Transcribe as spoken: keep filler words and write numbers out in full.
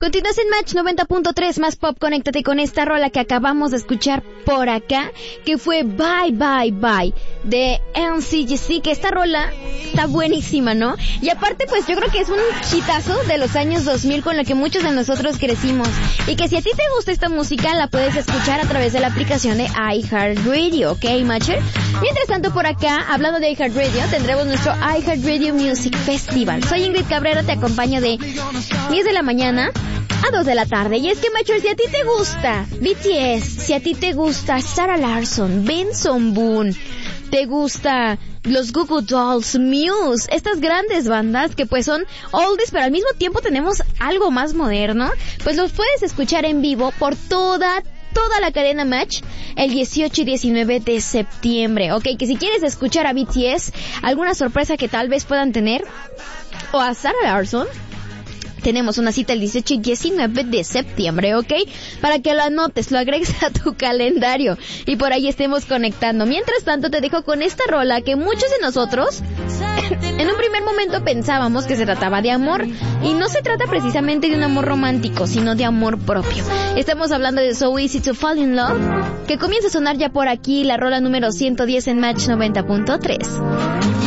Continúas en Match noventa punto tres, más pop. Conéctate con esta rola que acabamos de escuchar por acá, que fue Bye Bye Bye de N C G C, que esta rola está buenísima, ¿no? Y aparte, pues yo creo que es un hitazo de los años dos mil con lo que muchos de nosotros crecimos. Y que si a ti te gusta esta música, la puedes escuchar a través de la aplicación de iHeartRadio, ¿ok, Matcher? Mientras tanto, por acá, hablando de iHeartRadio, tendremos nuestro iHeartRadio Music Festival. Soy Ingrid Cabrera, te acompaño de diez de la mañana a dos de la tarde. Y es que, Matcher, si a ti te gusta B T S, si a ti te gusta Sarah Larsson, Benson Boone, te gusta los Goo Goo Dolls, Muse, estas grandes bandas que pues son oldies, pero al mismo tiempo tenemos algo más moderno, pues los puedes escuchar en vivo por toda toda la cadena Match el dieciocho y diecinueve de septiembre, ok, que si quieres escuchar a B T S, alguna sorpresa que tal vez puedan tener, o a Sarah Larsson, tenemos una cita el dieciocho y diecinueve de septiembre, ¿ok? Para que lo anotes, lo agregues a tu calendario y por ahí estemos conectando. Mientras tanto, te dejo con esta rola que muchos de nosotros en un primer momento pensábamos que se trataba de amor, y no se trata precisamente de un amor romántico, sino de amor propio. Estamos hablando de So Easy to Fall in Love, que comienza a sonar ya por aquí, la rola número ciento diez en Match noventa punto tres.